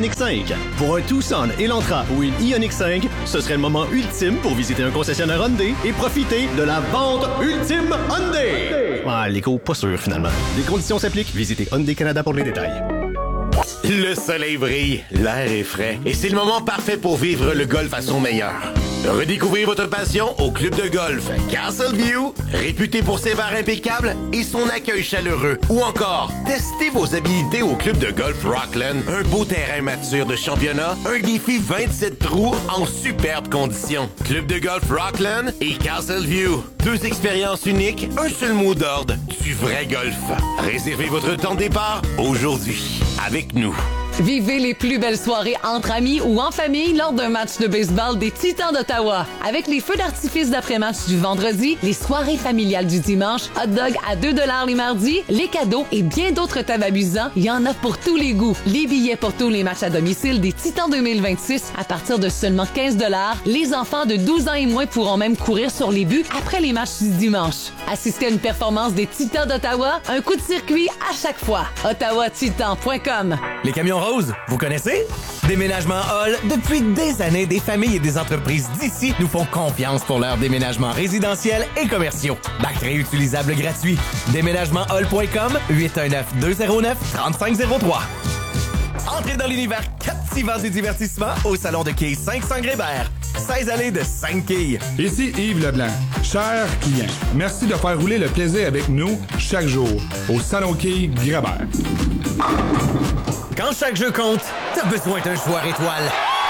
Ioniq 5. Pour un Tucson, Elantra ou une Ioniq 5, ce serait le moment ultime pour visiter un concessionnaire Hyundai et profiter de la vente ultime Hyundai. Ah, l'écho, pas sûr finalement. Les conditions s'appliquent. Visitez Hyundai Canada pour les détails. Le soleil brille, l'air est frais et c'est le moment parfait pour vivre le golf à son meilleur. Redécouvrez votre passion au club de golf Castleview, réputé pour ses bars impeccables et son accueil chaleureux. Ou encore, testez vos habilités au club de golf Rockland, un beau terrain mature de championnat, un défi 27 trous en superbes conditions. Club de golf Rockland et Castleview. 2 expériences uniques, un seul mot d'ordre, du vrai golf. Réservez votre temps de départ aujourd'hui avec nous. Vivez les plus belles soirées entre amis ou en famille lors d'un match de baseball des Titans d'Ottawa. Avec les feux d'artifice d'après-match du vendredi, les soirées familiales du dimanche, hot dog à 2$ les mardis, les cadeaux et bien d'autres thèmes amusants, il y en a pour tous les goûts. Les billets pour tous les matchs à domicile des Titans 2026 à partir de seulement 15$. Les enfants de 12 ans et moins pourront même courir sur les buts après les matchs du dimanche. Assistez à une performance des Titans d'Ottawa, un coup de circuit à chaque fois. ottawatitan.com. Les camions roses, vous connaissez? Déménagement Hall, depuis des années, des familles et des entreprises d'ici nous font confiance pour leurs déménagements résidentiels et commerciaux. Bac réutilisable gratuit. Déménagementhall.com, 819-209-3503. Entrez dans l'univers captivant du divertissement au Salon de quilles 500 Grébert. 16 allées de 5 quilles. Ici Yves Leblanc. Chers clients, merci de faire rouler le plaisir avec nous chaque jour au Salon quilles Grébert. Quand chaque jeu compte, t'as besoin d'un joueur étoile.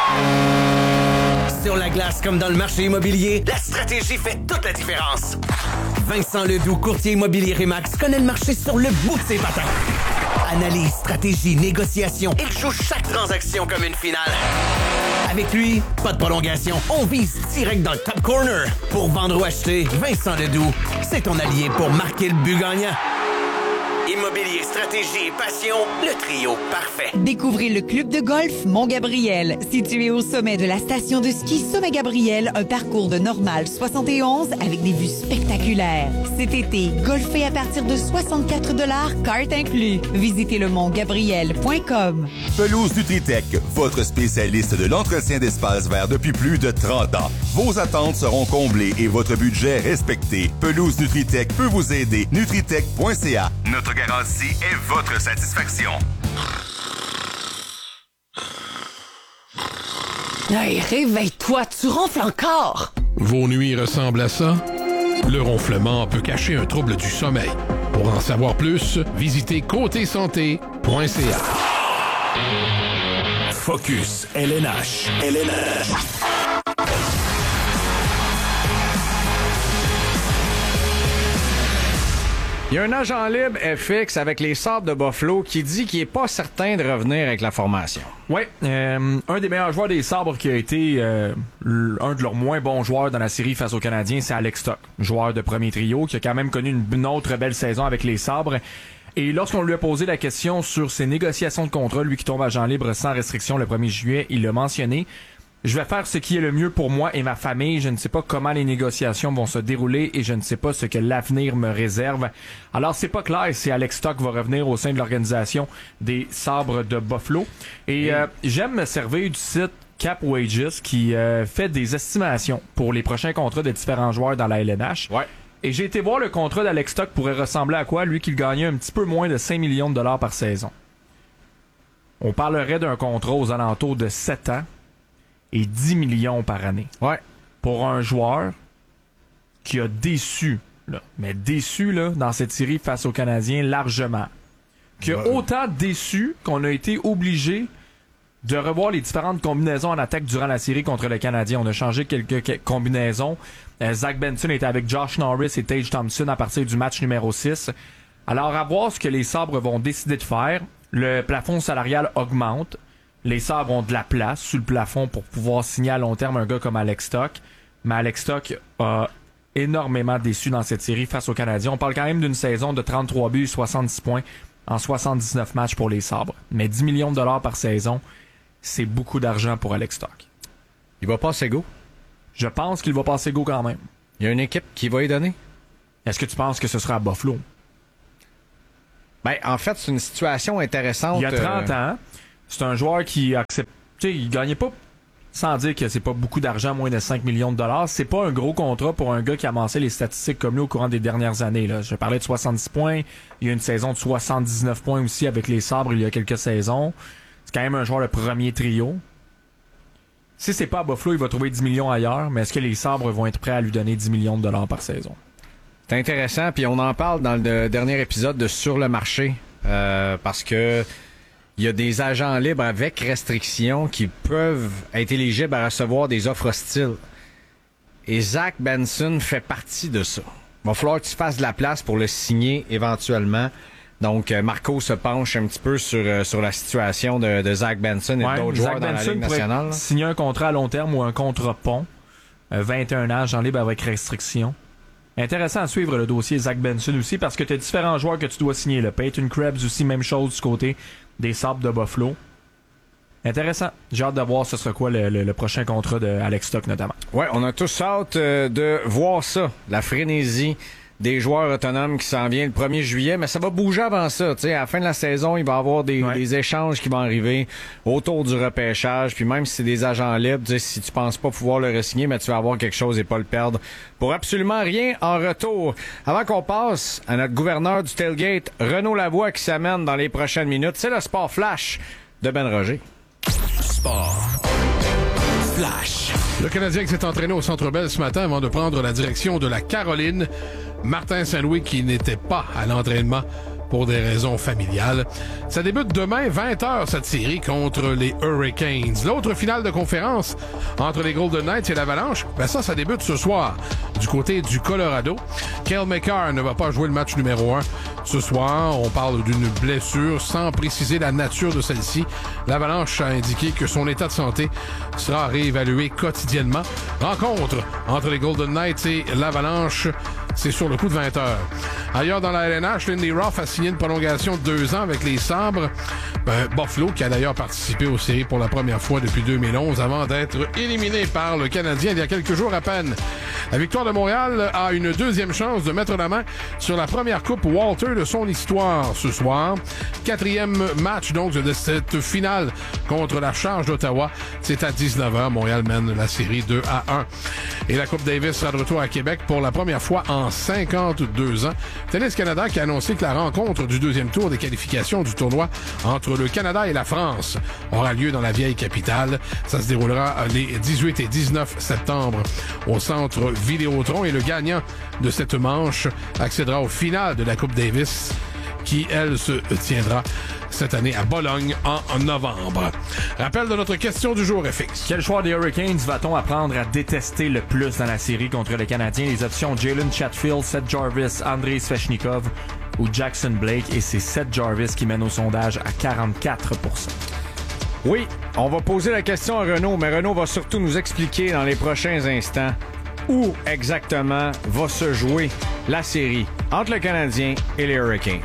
Sur la glace comme dans le marché immobilier, la stratégie fait toute la différence. Vincent Ledoux, courtier immobilier Remax, connaît le marché sur le bout de ses patins. Analyse, stratégie, négociation, il joue chaque transaction comme une finale. Avec lui, pas de prolongation, on vise direct dans le top corner. Pour vendre ou acheter, Vincent Ledoux, c'est ton allié pour marquer le but gagnant. Immobilier, stratégie et passion, le trio parfait. Découvrez le club de golf Mont-Gabriel. Situé au sommet de la station de ski Sommet-Gabriel, un parcours de normal 71 avec des vues spectaculaires. Cet été, golfez à partir de 64$, carte inclus. Visitez le montgabriel.com. Pelouse Nutritech, votre spécialiste de l'entretien d'espace vert depuis plus de 30 ans. Vos attentes seront comblées et votre budget respecté. Pelouse Nutritech peut vous aider. Nutritech.ca. Notre garantie est votre satisfaction. Hey, réveille-toi, tu ronfles encore! Vos nuits ressemblent à ça? Le ronflement peut cacher un trouble du sommeil. Pour en savoir plus, visitez côtésanté.ca. Focus LNH. Il y a un agent libre FX avec les Sabres de Buffalo qui dit qu'il n'est pas certain de revenir avec la formation. Oui, un des meilleurs joueurs des Sabres qui a été un de leurs moins bons joueurs dans la série face aux Canadiens, c'est Alex Stock, joueur de premier trio qui a quand même connu une autre belle saison avec les Sabres. Et lorsqu'on lui a posé la question sur ses négociations de contrat, lui qui tombe agent libre sans restriction le 1er juillet, il l'a mentionné. Je vais faire ce qui est le mieux pour moi et ma famille. Je ne sais pas comment les négociations vont se dérouler et je ne sais pas ce que l'avenir me réserve. Alors, c'est pas clair si Alex Stock va revenir au sein de l'organisation des Sabres de Buffalo. Et j'aime me servir du site Cap Wages qui fait des estimations pour les prochains contrats de différents joueurs dans la LNH. Ouais. Et j'ai été voir le contrat d'Alex Stock pourrait ressembler à quoi, lui qui gagnait un petit peu moins de 5 millions de dollars par saison. On parlerait d'un contrat aux alentours de 7 ans. Et 10 millions par année. Ouais. Pour un joueur qui a déçu, là, mais déçu là, dans cette série face aux Canadiens largement. Qui a autant déçu qu'on a été obligé de revoir les différentes combinaisons en attaque durant la série contre le Canadien. On a changé quelques combinaisons. Zach Benson était avec Josh Norris et Tage Thompson à partir du match numéro 6. Alors, à voir ce que les Sabres vont décider de faire. Le plafond salarial augmente. Les Sabres ont de la place sous le plafond pour pouvoir signer à long terme un gars comme Alex Stock. Mais Alex Stock a énormément déçu dans cette série face aux Canadiens. On parle quand même d'une saison de 33 buts et 70 points en 79 matchs pour les Sabres. Mais 10 millions de dollars par saison, c'est beaucoup d'argent pour Alex Stock. Il va passer go? Je pense qu'il va passer go quand même. Il y a une équipe qui va y donner? Est-ce que tu penses que ce sera à Buffalo? Ben, en fait, c'est une situation intéressante. Il y a 30 ans, C'est un joueur qui accepte... Tu sais, il gagnait pas, sans dire que c'est pas beaucoup d'argent, moins de 5 millions de dollars. C'est pas un gros contrat pour un gars qui a amassé les statistiques comme lui au courant des dernières années. Là. Je parlais de 70 points. Il y a une saison de 79 points aussi avec les Sabres il y a quelques saisons. C'est quand même un joueur de premier trio. Si c'est pas à Buffalo, il va trouver 10 millions ailleurs, mais est-ce que les Sabres vont être prêts à lui donner 10 millions de dollars par saison? C'est intéressant, puis on en parle dans le dernier épisode de Sur le marché, parce que il y a des agents libres avec restrictions qui peuvent être éligibles à recevoir des offres hostiles. Et Zach Benson fait partie de ça. Il va falloir que tu fasses de la place pour le signer éventuellement. Donc, Marco se penche un petit peu sur la situation de Zach Benson et d'autres joueurs dans la Ligue nationale. Signer un contrat à long terme ou un contrat pont. 21 ans, agent libre avec restriction. Intéressant à suivre le dossier Zach Benson aussi parce que tu as différents joueurs que tu dois signer. Le Peyton Krebs aussi, même chose du côté des Sabres de Buffalo. Intéressant. J'ai hâte de voir ce sera quoi le prochain contrat de Alex Stock notamment. Ouais, on a tous hâte de voir ça. La frénésie des joueurs autonomes qui s'en vient le 1er juillet, mais ça va bouger avant ça. T'sais, à la fin de la saison, il va y avoir des échanges qui vont arriver autour du repêchage. Puis même si c'est des agents libres, si tu penses pas pouvoir le re-signer, mais tu vas avoir quelque chose et pas le perdre pour absolument rien en retour. Avant qu'on passe à notre gouverneur du tailgate, Renaud Lavoie, qui s'amène dans les prochaines minutes, c'est le Sport Flash de Ben Roger. Sport Flash. Le Canadien qui s'est entraîné au Centre Bell ce matin avant de prendre la direction de la Caroline. Martin Saint-Louis qui n'était pas à l'entraînement pour des raisons familiales. Ça débute demain, 20h, cette série contre les Hurricanes. L'autre finale de conférence entre les Golden Knights et l'Avalanche, ça débute ce soir du côté du Colorado. Cale Makar ne va pas jouer le match numéro 1 ce soir. On parle d'une blessure sans préciser la nature de celle-ci. L'Avalanche a indiqué que son état de santé sera réévalué quotidiennement. Rencontre entre les Golden Knights et l'Avalanche, c'est sur le coup de 20h. Ailleurs dans la LNH, Lindy Ruff a signé une prolongation de 2 ans avec les Sabres. Buffalo, qui a d'ailleurs participé aux séries pour la première fois depuis 2011 avant d'être éliminé par le Canadien il y a quelques jours à peine. La Victoire de Montréal a une deuxième chance de mettre la main sur la première Coupe Walter de son histoire ce soir. 4e match donc de cette finale contre la Charge d'Ottawa. C'est à 19h. Montréal mène la série 2-1. Et la Coupe Davis sera de retour à Québec pour la première fois en 52 ans. Tennis Canada qui a annoncé que la rencontre du deuxième tour des qualifications du tournoi entre le Canada et la France aura lieu dans la vieille capitale. Ça se déroulera les 18 et 19 septembre au centre Vidéotron et le gagnant de cette manche accédera au final de la Coupe Davis qui, elle, se tiendra cette année à Bologne en novembre. Rappel de notre question du jour, FX. Quel joueur des Hurricanes va-t-on apprendre à détester le plus dans la série contre les Canadiens? Les options Jalen Chatfield, Seth Jarvis, Andrei Svechnikov ou Jackson Blake. Et c'est Seth Jarvis qui mène au sondage à 44%. Oui, on va poser la question à Renaud, mais Renaud va surtout nous expliquer dans les prochains instants où exactement va se jouer la série entre le Canadien et les Hurricanes.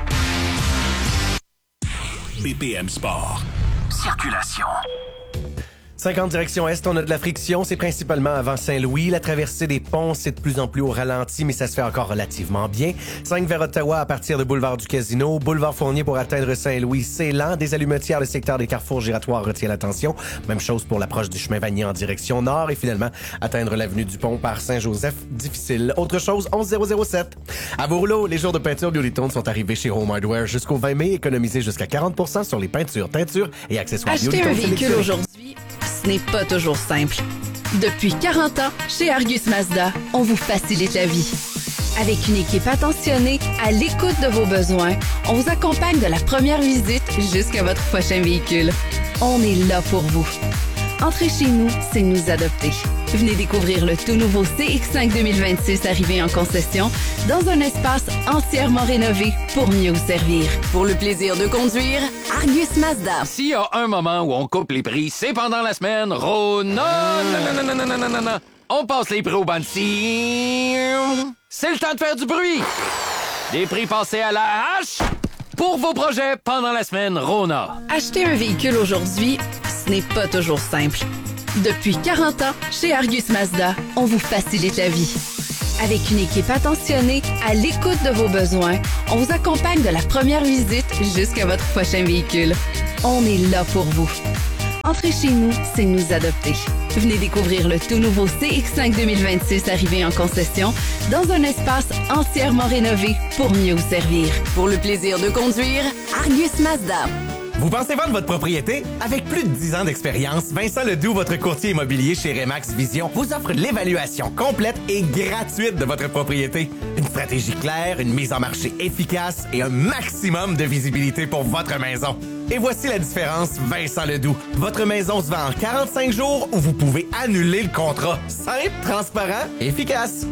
BPM Sport. Circulation. 50 direction Est, on a de la friction. C'est principalement avant Saint-Louis. La traversée des ponts, c'est de plus en plus au ralenti, mais ça se fait encore relativement bien. 5 vers Ottawa à partir de boulevard du Casino. Boulevard Fournier pour atteindre Saint-Louis, c'est lent. Des allumetières, le secteur des carrefours giratoires retient l'attention. Même chose pour l'approche du chemin Vanier en direction nord. Et finalement, atteindre l'avenue du Pont par Saint-Joseph, difficile. Autre chose, 11007. À vos rouleaux, les jours de peinture Beautytone sont arrivés chez Home Hardware jusqu'au 20 mai. Économisez jusqu'à 40% sur les peintures, teintures et accessoires Acheter Beautytone un véhicule sélectionnés. aujourd'hui, ce n'est pas toujours simple. Depuis 40 ans, chez Argus Mazda, on vous facilite la vie. Avec une équipe attentionnée, à l'écoute de vos besoins, on vous accompagne de la première visite jusqu'à votre prochain véhicule. On est là pour vous. Entrez chez nous, c'est nous adopter. Venez découvrir le tout nouveau CX-5 2026 arrivé en concession dans un espace entièrement rénové pour mieux vous servir. Pour le plaisir de conduire, Argus Mazda. S'il y a un moment où on coupe les prix, c'est pendant la semaine Rona. On passe les prix au Bansi. C'est le temps de faire du bruit. Des prix passés à la hache pour vos projets pendant la semaine Rona. Acheter un véhicule aujourd'hui, ce n'est pas toujours simple. Depuis 40 ans, chez Argus Mazda, on vous facilite la vie. Avec une équipe attentionnée, à l'écoute de vos besoins, on vous accompagne de la première visite jusqu'à votre prochain véhicule. on est là pour vous. Entrer chez nous, c'est nous adopter. Venez découvrir le tout nouveau CX-5 2026 arrivé en concession dans un espace entièrement rénové pour mieux vous servir. Pour le plaisir de conduire, Argus Mazda. Vous pensez vendre votre propriété? Avec plus de 10 ans d'expérience, Vincent Ledoux, votre courtier immobilier chez Remax Vision, vous offre l'évaluation complète et gratuite de votre propriété. Une stratégie claire, une mise en marché efficace et un maximum de visibilité pour votre maison. Et voici la différence, Vincent Ledoux. Votre maison se vend en 45 jours ou vous pouvez annuler le contrat. Simple, transparent, efficace.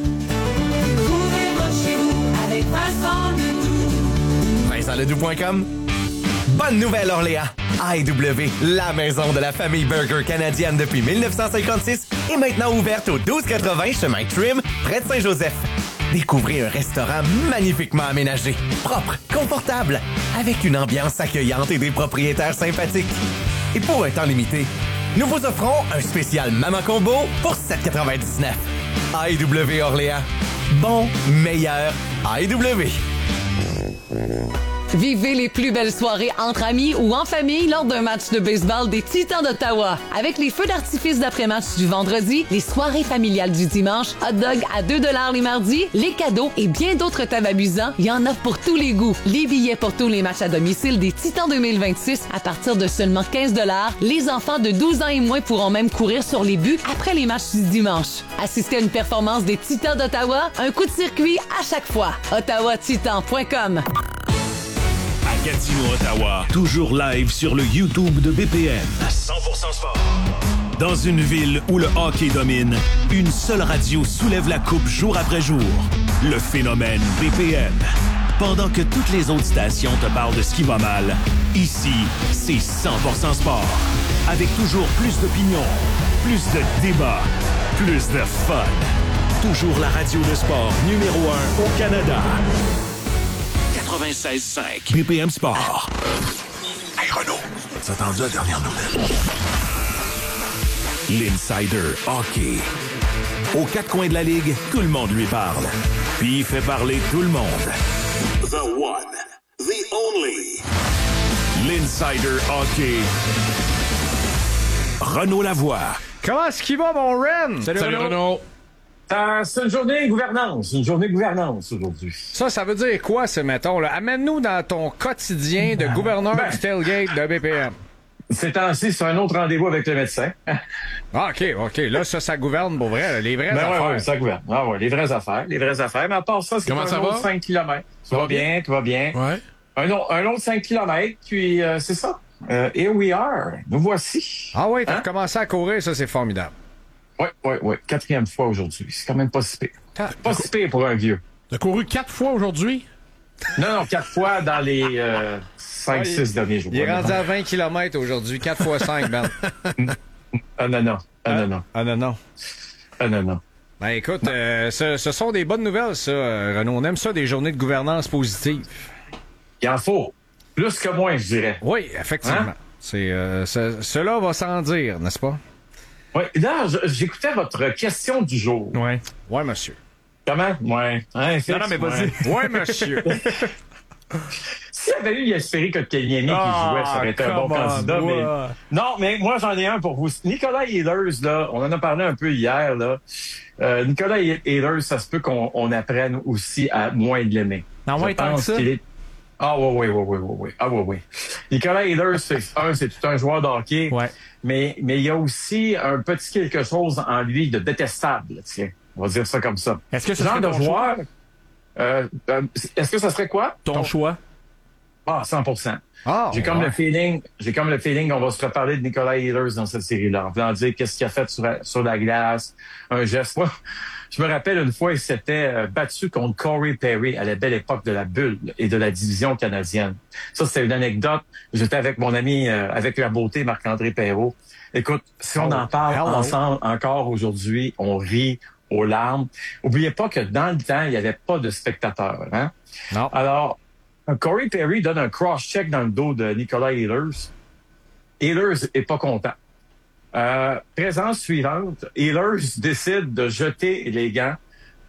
Chez vous avec Vincent Ledoux. VincentLedoux.com. Bonne nouvelle, Orléans! AEW, la maison de la famille burger canadienne depuis 1956, est maintenant ouverte au 1280 chemin Trim, près de Saint-Joseph. Découvrez un restaurant magnifiquement aménagé, propre, confortable, avec une ambiance accueillante et des propriétaires sympathiques. Et pour un temps limité, nous vous offrons un spécial Maman Combo pour 7,99. AEW Orléans. Bon, meilleur AEW. Vivez les plus belles soirées entre amis ou en famille lors d'un match de baseball des Titans d'Ottawa. Avec les feux d'artifice d'après-match du vendredi, les soirées familiales du dimanche, hot dog à 2 $ les mardis, les cadeaux et bien d'autres thèmes amusants, il y en offre pour tous les goûts. Les billets pour tous les matchs à domicile des Titans 2026 à partir de seulement 15 $. Les enfants de 12 ans et moins pourront même courir sur les buts après les matchs du dimanche. Assistez à une performance des Titans d'Ottawa, un coup de circuit à chaque fois. OttawaTitan.com. Gatineau, Ottawa, toujours live sur le YouTube de BPM. 100% sport. Dans une ville où le hockey domine, une seule radio soulève la coupe jour après jour. Le phénomène BPM. Pendant que toutes les autres stations te parlent de ce qui va mal, ici, c'est 100% sport. Avec toujours plus d'opinions, plus de débats, plus de fun. Toujours la radio de sport numéro 1 au Canada. 96.5 BPM Sport. Hey Renaud, t'as entendu la dernière nouvelle? L'Insider Hockey. Aux quatre coins de la Ligue, tout le monde lui parle. Puis il fait parler tout le monde. The one, the only. L'Insider Hockey. Renaud Lavoie. Comment est-ce qu'il va, mon Ren? Salut Renaud. C'est une journée gouvernance aujourd'hui. Ça veut dire quoi, ce mettons, là? Amène-nous dans ton quotidien de gouverneur du tailgate de BPM. Ces temps-ci, c'est un autre rendez-vous avec le médecin. Ah, OK. Là, ça gouverne pour vrai, là, les vraies affaires. Ouais, ça gouverne. Ah ouais, les vraies affaires. Mais à part ça, c'est un autre 5 km. Tout va bien. Ouais. Un autre 5 km, puis c'est ça. Here we are. Nous voici. Ah oui, t'as recommencé à courir, ça, c'est formidable. Oui. 4e fois aujourd'hui. C'est quand même pas si pire. Pas si pire pour un vieux. T'as couru 4 fois aujourd'hui? Non, 4 fois dans les 5-6 derniers jours. Il est rendu à 20 km aujourd'hui. 4 fois 5, Ben. Non. Ben écoute, ce sont des bonnes nouvelles, ça, Renaud. On aime ça, des journées de gouvernance positive. Il en faut. Plus que moins, je dirais. Oui, effectivement. Cela va sans dire, n'est-ce pas? Oui. Là, j'écoutais votre question du jour. Oui. Oui, monsieur. Comment? Oui. Hein, non, mais vas-y. Oui, monsieur. S'il y avait eu Yasperi Kotkaniemi qui jouait, ça aurait été un bon candidat. Mais... Non, mais moi, j'en ai un pour vous. Nicolas Ehlers, là, on en a parlé un peu hier, là. Nicolas Ehlers, ça se peut qu'on apprenne aussi à moins l'aimer. Non, ouais, tant que ça. Ah oui. Nicolas Ehlers, c'est tout un joueur de hockey. Ouais. Mais il y a aussi un petit quelque chose en lui de détestable, tiens. On va dire ça comme ça. Est-ce que ce genre serait de ton joueur? Est-ce que ça serait quoi? Ton choix? 100%. J'ai comme le feeling qu'on va se reparler de Nicolas Ehlers dans cette série-là. En voulant dire qu'est-ce qu'il a fait sur la glace, un geste. Moi, je me rappelle une fois, il s'était battu contre Corey Perry à la belle époque de la bulle et de la division canadienne. Ça, c'était une anecdote. J'étais avec mon ami, avec la beauté, Marc-André Perrault. Écoute, si on en parle ensemble encore aujourd'hui, on rit aux larmes. Oubliez pas que dans le temps, il n'y avait pas de spectateurs. Hein? Non. Alors, Corey Perry donne un cross-check dans le dos de Nicolas Ehlers. Ehlers est pas content. Présence suivante, Ehlers décide de jeter les gants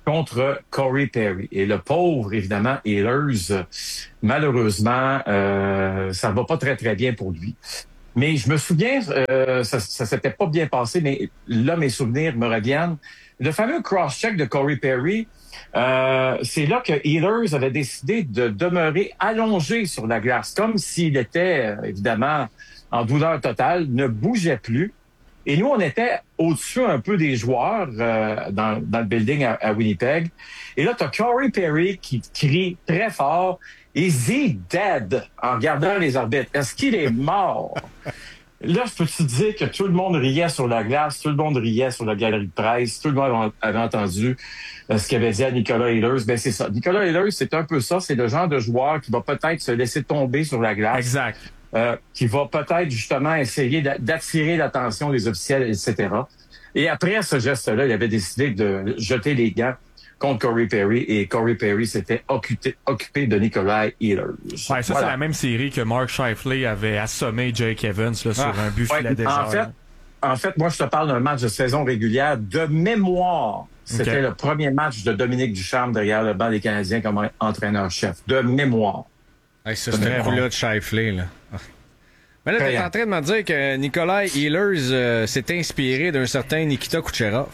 contre Corey Perry. Et le pauvre, évidemment, Ehlers, malheureusement, ça va pas très, très bien pour lui. Mais je me souviens, ça s'était pas bien passé, mais là, mes souvenirs me reviennent. Le fameux cross-check de Corey Perry, c'est là que Ehlers avait décidé de demeurer allongé sur la glace, comme s'il était, évidemment, en douleur totale, ne bougeait plus. Et nous, on était au-dessus un peu des joueurs dans le building à Winnipeg. Et là, tu as Corey Perry qui crie très fort « Is he dead? » en regardant les arbitres. Est-ce qu'il est mort? Là, je peux te dire que tout le monde riait sur la glace, tout le monde riait sur la galerie de presse, tout le monde avait entendu ce qu'avait dit à Nicolas Ehlers. Ben c'est ça. Nicolas Ehlers, c'est un peu ça. C'est le genre de joueur qui va peut-être se laisser tomber sur la glace. Exact. Qui va peut-être justement essayer d'attirer l'attention des officiels, etc. Et après ce geste-là, il avait décidé de jeter les gants contre Corey Perry, et Corey Perry s'était occupé de Nikolai Ehlers. Ouais, ça, c'est la même série que Mark Scheifele avait assommé Jake Evans là, sur un but filet désert. En fait, moi, je te parle d'un match de saison régulière. De mémoire, c'était le premier match de Dominique Ducharme derrière le banc des Canadiens comme entraîneur-chef. De mémoire. Hey, ça, c'était le coup-là de Scheifele, là. Mais là, t'es en train de me dire que Nikolai Ehlers s'est inspiré d'un certain Nikita Kucherov.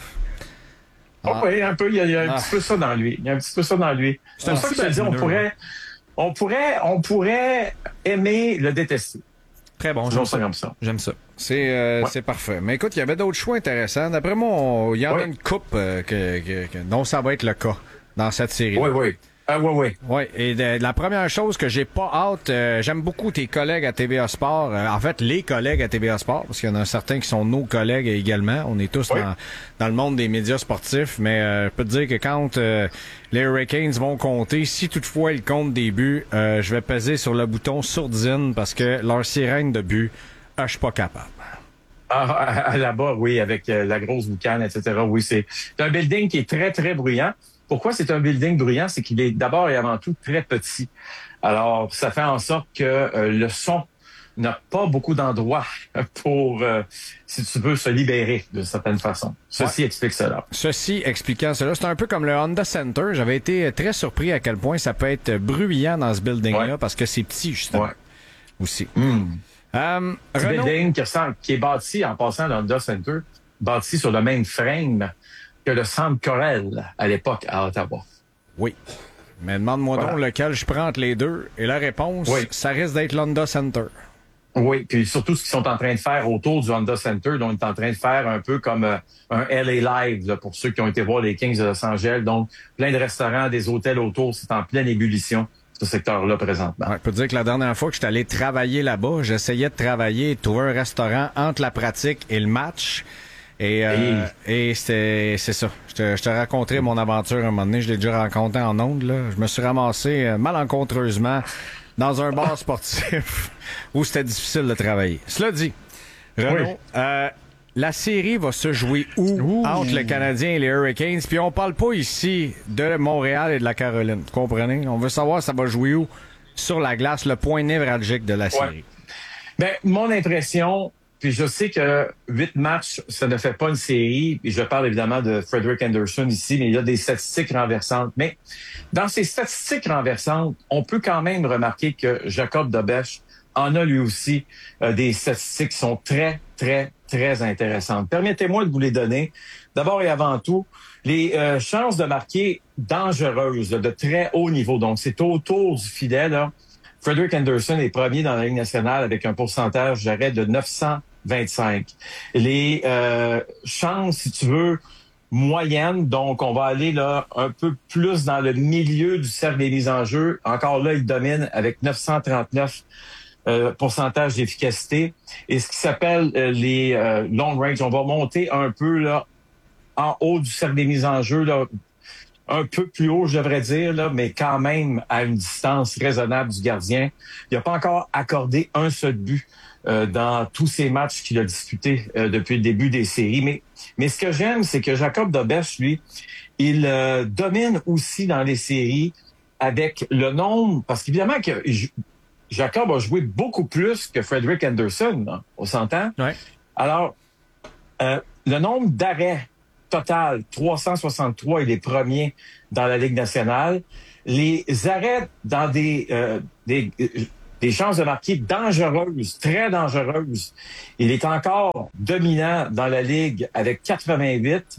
Oui, un peu. Il y a un petit peu ça dans lui. C'est pour ça que je te dis, on pourrait aimer le détester. Très bon, j'aime ça. C'est parfait. Mais écoute, il y avait d'autres choix intéressants. D'après moi, il y en a une coupe dont ça va être le cas dans cette série. Oui. Oui, et la première chose que j'ai pas hâte, j'aime beaucoup tes collègues à TVA Sport, en fait les collègues à TVA Sport, parce qu'il y en a certains qui sont nos collègues également, on est tous dans le monde des médias sportifs, mais je peux te dire que quand les Hurricanes vont compter, si toutefois ils comptent des buts, je vais peser sur le bouton sourdine parce que leur sirène de but, je suis pas capable. Là-bas, oui, avec la grosse boucane, etc. Oui, c'est un building qui est très, très bruyant. Pourquoi c'est un building bruyant? C'est qu'il est d'abord et avant tout très petit. Alors, ça fait en sorte que le son n'a pas beaucoup d'endroits pour, si tu veux, se libérer d'une certaine façon. Ceci explique cela. Ceci expliquant cela, c'est un peu comme le Honda Center. J'avais été très surpris à quel point ça peut être bruyant dans ce building-là parce que c'est petit, justement. Aussi. Ce building qui est bâti, en passant le Honda Center, bâti sur le même frame que le Centre Corel à l'époque à Ottawa. Oui. Mais demande-moi donc lequel je prends entre les deux. Et la réponse, ça risque d'être l'Honda Center. Oui, puis surtout ce qu'ils sont en train de faire autour du Honda Center, donc ils sont en train de faire un peu comme un LA Live là, pour ceux qui ont été voir les Kings de Los Angeles. Donc, plein de restaurants, des hôtels autour, c'est en pleine ébullition, ce secteur-là présentement. Je peux te dire que la dernière fois que je suis allé travailler là-bas, j'essayais de travailler et de trouver un restaurant entre la pratique et le match. Et c'est ça. Je te raconterai mon aventure un moment donné. Je l'ai déjà rencontré en ondes, là. Je me suis ramassé malencontreusement dans un bar sportif où c'était difficile de travailler. Cela dit, Renaud, la série va se jouer où entre le Canadien et les Hurricanes? Puis on parle pas ici de Montréal et de la Caroline. Vous comprenez? On veut savoir ça va jouer où sur la glace, le point névralgique de la série. Ben, mon impression... Puis je sais que 8 matchs, ça ne fait pas une série. Et je parle évidemment de Frederik Andersen ici, mais il y a des statistiques renversantes. Mais dans ces statistiques renversantes, on peut quand même remarquer que Jacob Dobeš en a lui aussi des statistiques qui sont très, très, très intéressantes. Permettez-moi de vous les donner. D'abord et avant tout, les chances de marquer dangereuses, de très haut niveau. Donc, c'est autour du filet, là. Frederik Andersen est premier dans la Ligue nationale avec un pourcentage d'arrêt de 925. Les chances, si tu veux, moyennes, donc on va aller là un peu plus dans le milieu du cercle des mises en jeu. Encore là, il domine avec 939 pourcentage d'efficacité. Et ce qui s'appelle les long range, on va monter un peu là en haut du cercle des mises en jeu, là, un peu plus haut, je devrais dire, là, mais quand même à une distance raisonnable du gardien. Il n'a pas encore accordé un seul but dans tous ces matchs qu'il a disputés depuis le début des séries. Mais ce que j'aime, c'est que Jacob Dobeš, lui, il domine aussi dans les séries avec le nombre... Parce qu'évidemment, que Jacob a joué beaucoup plus que Frederik Andersen, là, on s'entend? Ouais. Alors, le nombre d'arrêts total, 363, il est premier dans la Ligue nationale. Les arrêts dans des chances de marquer dangereuses, très dangereuses. Il est encore dominant dans la Ligue avec 88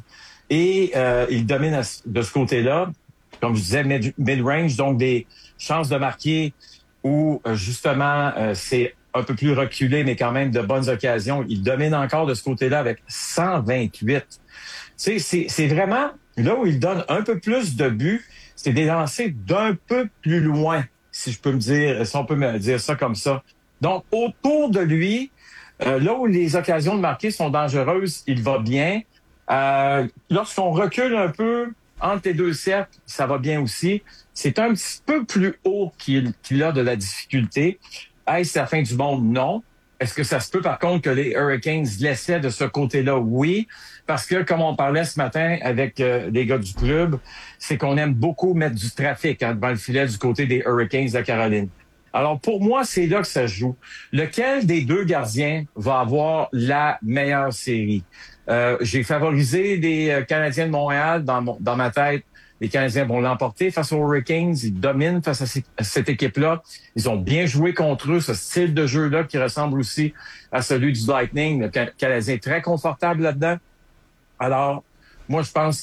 et il domine de ce côté-là. Comme je disais, mid-range, donc des chances de marquer où justement c'est un peu plus reculé, mais quand même de bonnes occasions. Il domine encore de ce côté-là avec 128. C'est vraiment là où il donne un peu plus de buts, c'est des lancers d'un peu plus loin, si on peut me dire ça comme ça. Donc, autour de lui, là où les occasions de marquer sont dangereuses, il va bien. Lorsqu'on recule un peu entre les deux cercles, ça va bien aussi. C'est un petit peu plus haut qu'il a de la difficulté. Est-ce la fin du monde? Non. Est-ce que ça se peut, par contre, que les Hurricanes laissaient de ce côté-là? Oui. Parce que, comme on parlait ce matin avec les gars du club, c'est qu'on aime beaucoup mettre du trafic devant le filet du côté des Hurricanes de Caroline. Alors, pour moi, c'est là que ça se joue. Lequel des deux gardiens va avoir la meilleure série? J'ai favorisé les Canadiens de Montréal dans ma tête. Les Canadiens vont l'emporter face aux Hurricanes. Ils dominent face à cette équipe-là. Ils ont bien joué contre eux, ce style de jeu-là qui ressemble aussi à celui du Lightning. Le Canadien est très confortable là-dedans. Alors, moi, je pense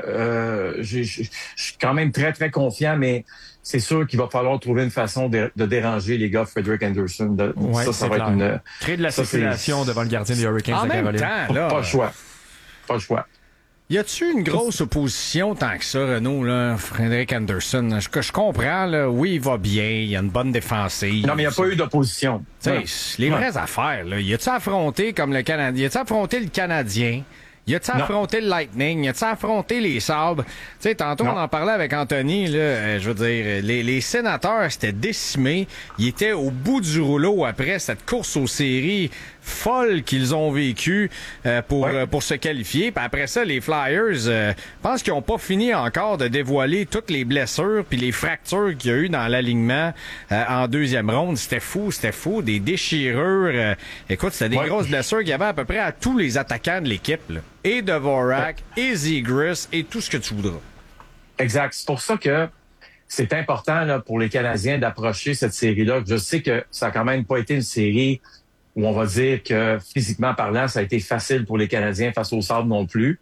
que je suis quand même très, très confiant, mais c'est sûr qu'il va falloir trouver une façon de déranger les gars Frederik Anderson. Ça va être créer de la circulation devant le gardien des Hurricanes de Caroline. Pas le choix. Pas le choix. Y a-tu une grosse opposition tant que ça, Renaud, là, Frederik Anderson? Je comprends, là. Oui, il va bien, il y a une bonne défensive. Non, mais il n'y a pas eu d'opposition. Les vraies affaires, là. Y a-tu affronté comme le Canadien? Y a-tu affronté le Canadien? Y a-tu affronté le Lightning? Y a-tu affronté les Sabres? Tu sais, tantôt, on en parlait avec Anthony, là, je veux dire, les Sénateurs, c'était décimés. Ils étaient au bout du rouleau après cette course aux séries folle qu'ils ont vécue pour se qualifier. Puis après ça, les Flyers, je pense qu'ils n'ont pas fini encore de dévoiler toutes les blessures puis les fractures qu'il y a eu dans l'alignement en deuxième ronde. C'était fou. Des déchirures. Écoute, c'était des grosses blessures qu'il y avait à peu près à tous les attaquants de l'équipe, là. Et Dvorak, et Zegras, et tout ce que tu voudras. Exact. C'est pour ça que c'est important là, pour les Canadiens d'approcher cette série-là. Je sais que ça a quand même pas été une série où on va dire que physiquement parlant, ça a été facile pour les Canadiens face aux Sabres non plus.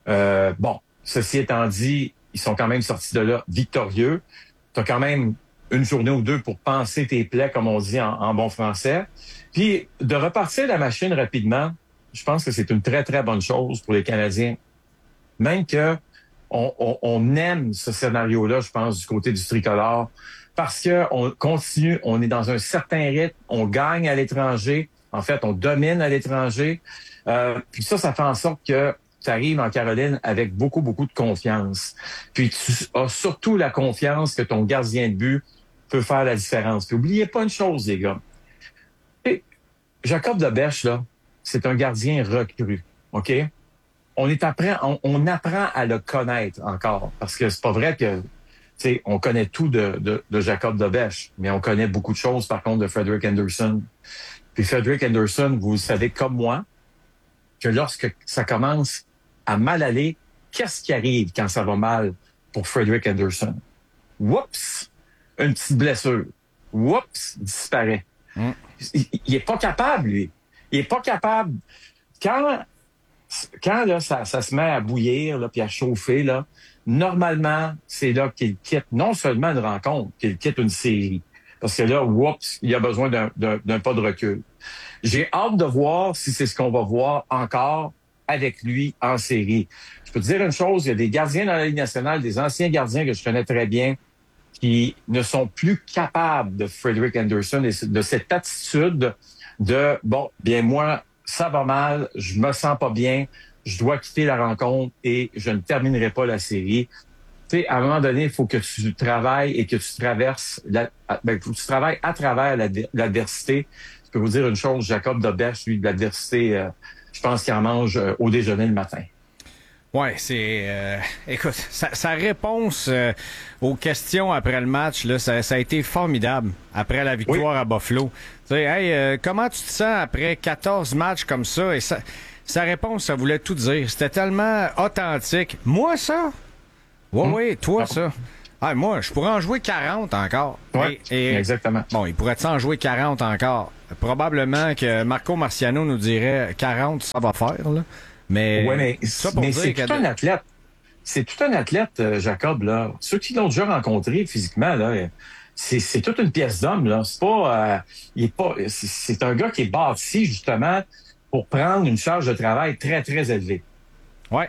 Bon, ceci étant dit, ils sont quand même sortis de là victorieux. Tu as quand même une journée ou deux pour penser tes plaies, comme on dit en bon français. Puis de repartir la machine rapidement, je pense que c'est une très, très bonne chose pour les Canadiens. Même que on aime ce scénario-là, je pense, du côté du tricolore, parce que on continue, on est dans un certain rythme, on gagne à l'étranger. En fait, on domine à l'étranger. Puis ça fait en sorte que tu arrives en Caroline avec beaucoup, beaucoup de confiance. Puis tu as surtout la confiance que ton gardien de but peut faire la différence. Puis oubliez pas une chose, les gars. Et Jacob Debesch, là, c'est un gardien recru, OK? On apprend à le connaître encore. Parce que c'est pas vrai que, on connaît tout de Jacob Debesch, mais on connaît beaucoup de choses, par contre, de Frederik Anderson. Puis Frederik Anderson, vous savez comme moi, que lorsque ça commence à mal aller, qu'est-ce qui arrive quand ça va mal pour Frederik Anderson? Oups! Une petite blessure. Oups! Disparaît. Il est pas capable, lui. Il est pas capable. Quand là, ça se met à bouillir, là, puis à chauffer, là, normalement, c'est là qu'il quitte non seulement une rencontre, qu'il quitte une série. Parce que là, oups, il y a besoin d'un pas de recul. J'ai hâte de voir si c'est ce qu'on va voir encore avec lui en série. Je peux te dire une chose, il y a des gardiens dans la Ligue nationale, des anciens gardiens que je connais très bien, qui ne sont plus capables de Frederik Anderson et de cette attitude de, bon, bien moi, ça va mal, je me sens pas bien, je dois quitter la rencontre et je ne terminerai pas la série. Tu sais, à un moment donné, il faut que tu travailles et que tu traverses, faut que tu travailles à travers l'adversité. Je peux vous dire une chose, Jacob Debesch, lui, de l'adversité, je pense qu'il en mange au déjeuner le matin. Ouais, c'est... écoute, sa réponse aux questions après le match, là, ça a été formidable après la victoire à Buffalo. Tu sais, hey, comment tu te sens après 14 matchs comme ça? Et sa réponse, ça voulait tout dire. C'était tellement authentique. Moi, ça? Oui, toi, ça? Ah, moi, je pourrais en jouer 40 encore. Oui, exactement. Bon, il pourrait en jouer 40 encore. Probablement que Marco Marciano nous dirait 40, ça va faire, là. Mais c'est tout un athlète. C'est tout un athlète, Jacob, là. Ceux qui l'ont déjà rencontré physiquement, là, c'est toute une pièce d'homme, là. C'est pas, c'est un gars qui est bâti, justement, pour prendre une charge de travail très, très élevée. Ouais.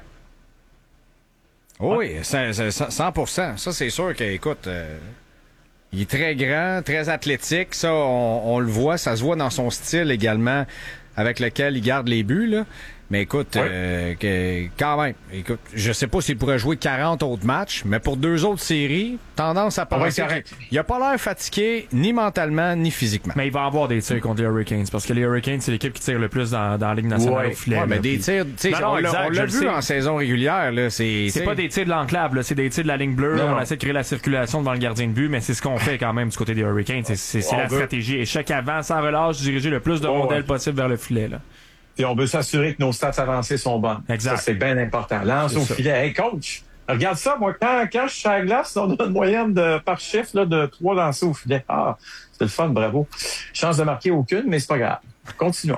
Oui, 100%. Ça, c'est sûr qu'écoute, il est très grand, très athlétique. Ça, on le voit. Ça se voit dans son style également avec lequel il garde les buts, là. Mais écoute, quand même, écoute, je sais pas s'il pourrait jouer 40 autres matchs, mais pour 2 autres séries, tendance à penser qu'il a pas l'air fatigué ni mentalement ni physiquement. Mais il va avoir des tirs contre les Hurricanes, parce que les Hurricanes, c'est l'équipe qui tire le plus dans la Ligue nationale au filet. Ouais, mais des tirs, tu sais, on l'a vu en saison régulière, là, c'est pas des tirs de l'enclave, là, c'est des tirs de la ligne bleue. On essaie de créer la circulation devant le gardien de but, mais c'est ce qu'on fait quand même du côté des Hurricanes. C'est la stratégie. Et chaque avant, sans relâche, diriger le plus de rondelles possible vers le filet, là. Et on veut s'assurer que nos stats avancées sont bonnes. Exact. Ça, c'est bien important. Lance au filet. Hey, coach, regarde ça. Moi, quand je suis à la glace, on a une moyenne par chiffre là, de 3 lancés au filet. Ah, c'est le fun, bravo. Chance de marquer aucune, mais c'est pas grave. Continuons.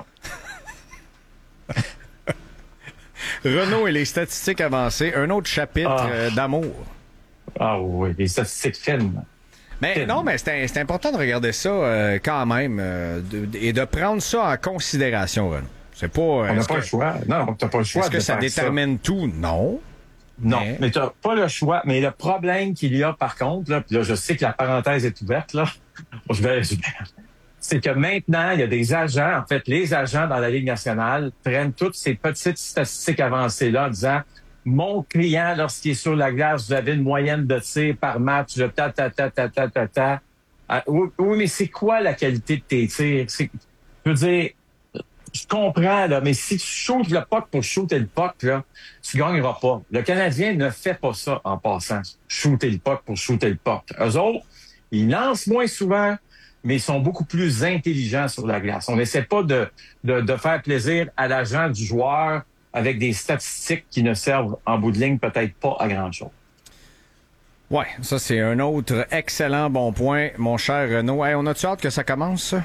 Renaud et les statistiques avancées. Un autre chapitre d'amour. Ah oui, les statistiques fines. Mais non, mais c'est important de regarder ça quand même et de prendre ça en considération, Renaud. C'est pas. On n'a pas le choix. Non, t'as pas le choix. Est-ce que ça détermine tout? Non. Non, mais t'as pas le choix. Mais le problème qu'il y a, par contre, là, puis là, je sais que la parenthèse est ouverte, là. C'est que maintenant, il y a des agents, en fait, les agents dans la Ligue nationale prennent toutes ces petites statistiques avancées-là en disant mon client, lorsqu'il est sur la glace, vous avez une moyenne de tirs par match de ta. Oui, mais c'est quoi la qualité de tes tirs? Je veux dire, je comprends, là, mais si tu shootes le puck pour shooter le puck, là, tu gagneras pas. Le Canadien ne fait pas ça en passant. Shooter le puck pour shooter le puck. Eux autres, ils lancent moins souvent, mais ils sont beaucoup plus intelligents sur la glace. On n'essaie pas de faire plaisir à l'agent du joueur avec des statistiques qui ne servent en bout de ligne peut-être pas à grand-chose. Ouais, ça c'est un autre excellent bon point, mon cher Renaud. Hey, on a-tu hâte que ça commence, ça?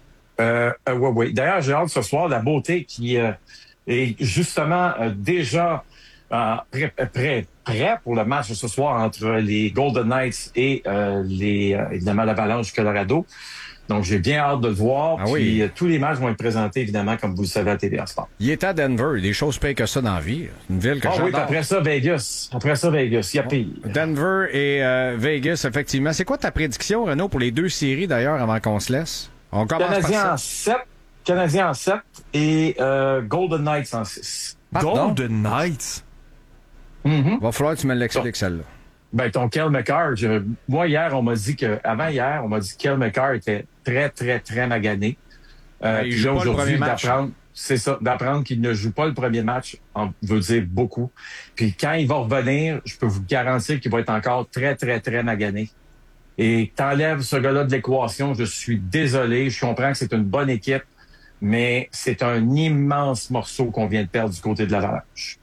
Oui. D'ailleurs, j'ai hâte ce soir, la beauté qui est justement déjà prêt pour le match de ce soir entre les Golden Knights et évidemment l'Avalanche du Colorado. Donc, j'ai bien hâte de le voir. Puis, tous les matchs vont être présentés, évidemment, comme vous le savez, à TVA Sport. Il est à Denver. Des choses pires que ça dans la vie. Une ville que j'adore. Oui, après ça, Vegas. Il y a pire. Denver et Vegas, effectivement. C'est quoi ta prédiction, Renaud, pour les 2 séries, d'ailleurs, avant qu'on se laisse? On commence par ça. Canadiens en 7 et Golden Knights en 6. Golden Knights? Va falloir que tu me l'expliques, celle-là. Ben, ton Kel McCarr, moi, hier, avant hier, on m'a dit que Kel McCarr était très, très, très magané. Il joue pas le premier match. C'est ça, d'apprendre qu'il ne joue pas le premier match veut dire beaucoup. Puis quand il va revenir, je peux vous garantir qu'il va être encore très, très, très magané. Et t'enlèves ce gars-là de l'équation, je suis désolé, je comprends que c'est une bonne équipe, mais c'est un immense morceau qu'on vient de perdre du côté de l'Avalanche.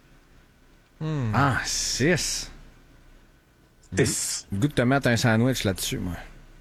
6. 6. Le goût de te mettre un sandwich là-dessus, moi.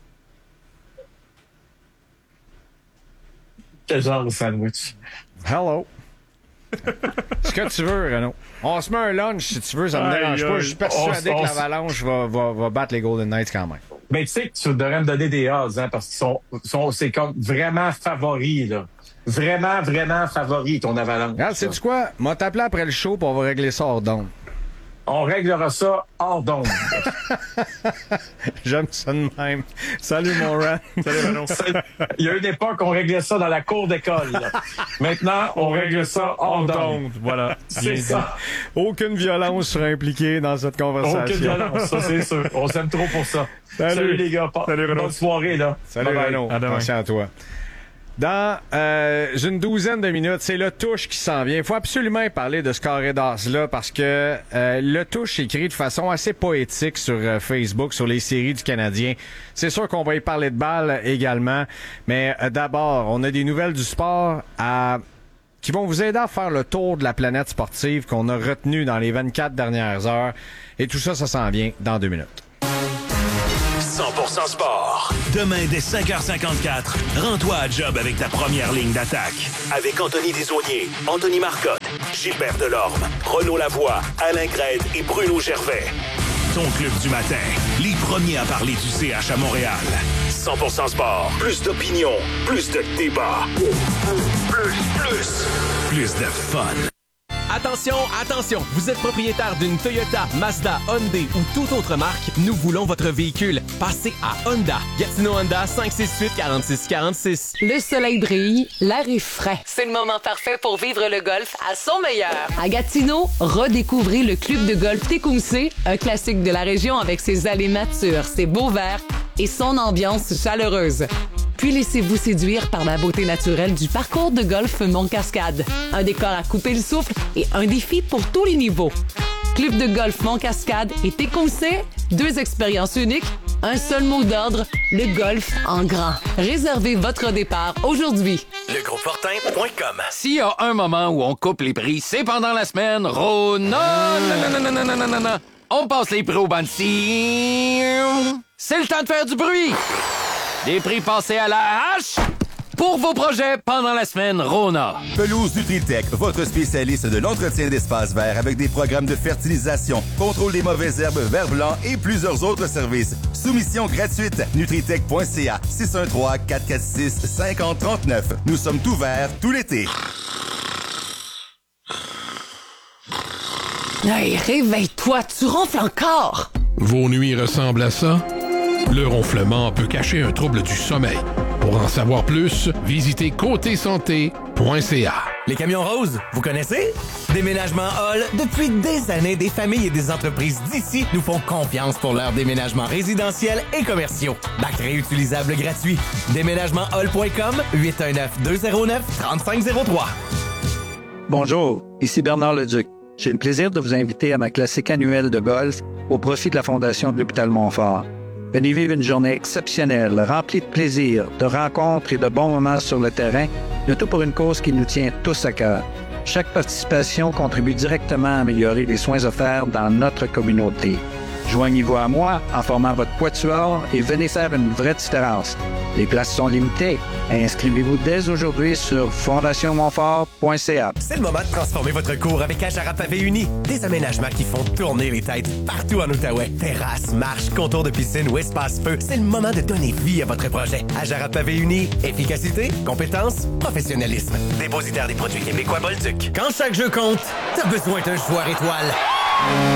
Quel genre de sandwich? Hello. Ce que tu veux, Renaud. On se met un lunch si tu veux, ça me dérange pas. Je suis persuadé que l'Avalanche va battre les Golden Knights quand même. Mais tu sais que tu devrais me donner des odds, hein, parce qu'ils c'est comme vraiment favoris, là. Vraiment, vraiment favoris, ton Avalanche. Regarde, sais-tu quoi? M'a t'appelé après le show pour on va régler ça hors d'onde. On réglera ça hors d'onde. J'aime ça de même. Salut, mon Ran. Salut, Renaud. Il y a une époque, on réglait ça dans la cour d'école. Là. Maintenant, on règle ça hors d'onde. Voilà. C'est ça. Aucune violence sera impliquée dans cette conversation. Aucune violence, ça, c'est sûr. On s'aime trop pour ça. Salut les gars. Salut, Renaud. Bonne soirée, là. Salut, Renaud. Attention à toi. Dans une douzaine de minutes, c'est le Touche qui s'en vient. Il faut absolument parler de ce carré d'as-là parce que le Touche écrit de façon assez poétique sur Facebook, sur les séries du Canadien. C'est sûr qu'on va y parler de balles également, mais d'abord, on a des nouvelles du sport qui vont vous aider à faire le tour de la planète sportive qu'on a retenue dans les 24 dernières heures. Et tout ça, ça s'en vient dans 2 minutes. 100% sport. Demain, dès 5h54, rends-toi à job avec ta première ligne d'attaque. Avec Anthony Desaulniers, Anthony Marcotte, Gilbert Delorme, Renaud Lavoie, Alain Grède et Bruno Gervais. Ton club du matin, les premiers à parler du CH à Montréal. 100% sport. Plus d'opinion, plus de débat. Plus de fun. Attention, attention! Vous êtes propriétaire d'une Toyota, Mazda, Hyundai ou toute autre marque? Nous voulons votre véhicule. Passez à Honda. Gatineau Honda, 568-4646. Le soleil brille, l'air est frais. C'est le moment parfait pour vivre le golf à son meilleur. À Gatineau, redécouvrez le club de golf Tecumseh, un classique de la région avec ses allées matures, ses beaux verts et son ambiance chaleureuse. Puis laissez-vous séduire par la beauté naturelle du parcours de golf Mont-Cascade. Un décor à couper le souffle et un défi pour tous les niveaux. Club de golf Mont-Cascade et Tecumseh, 2 expériences uniques, un seul mot d'ordre, le golf en grand. Réservez votre départ aujourd'hui. Legroupefortin.com. S'il y a un moment où on coupe les prix, c'est pendant la semaine. Non. On passe les prix au Bansi. C'est le temps de faire du bruit. Des prix passés à la hache pour vos projets pendant la semaine Rona. Pelouse Nutritech, votre spécialiste de l'entretien d'espaces verts avec des programmes de fertilisation, contrôle des mauvaises herbes, vers blanc et plusieurs autres services. Soumission gratuite. Nutritech.ca 613-446-5039. Nous sommes ouverts tout l'été. Hey, réveille-toi, tu ronfles encore! Vos nuits ressemblent à ça? Le ronflement peut cacher un trouble du sommeil. Pour en savoir plus, visitez côtésanté.ca. Les camions roses, vous connaissez? Déménagement Hall, depuis des années, des familles et des entreprises d'ici nous font confiance pour leurs déménagements résidentiels et commerciaux. Bac réutilisable gratuit. Déménagementhall.com, 819-209-3503. Bonjour, ici Bernard Leduc. J'ai le plaisir de vous inviter à ma classique annuelle de golf au profit de la Fondation de l'Hôpital Montfort. Venez vivre une journée exceptionnelle, remplie de plaisir, de rencontres et de bons moments sur le terrain, le tout pour une cause qui nous tient tous à cœur. Chaque participation contribue directement à améliorer les soins offerts dans notre communauté. Joignez-vous à moi en formant votre quatuor et venez faire une vraie différence. Les places sont limitées. Inscrivez-vous dès aujourd'hui sur fondationmontfort.ca. C'est le moment de transformer votre cour avec Ajara Pavé Uni. Des aménagements qui font tourner les têtes partout en Outaouais. Terrasse, marche, contour de piscine ou espace feu. C'est le moment de donner vie à votre projet. Ajara Pavé Uni. Efficacité, compétence, professionnalisme. Dépositaire des produits québécois Bolduc. Quand chaque jeu compte, t'as besoin d'un joueur étoile.